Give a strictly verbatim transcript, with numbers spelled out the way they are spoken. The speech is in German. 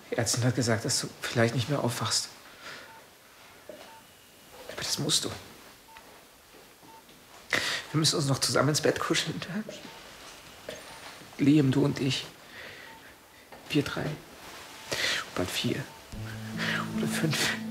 Die Ärztin hat gesagt, dass du vielleicht nicht mehr aufwachst. Aber das musst du. Wir müssen uns noch zusammen ins Bett kuscheln. Liam, du und ich. Wir drei. Und bald vier. Oder fünf.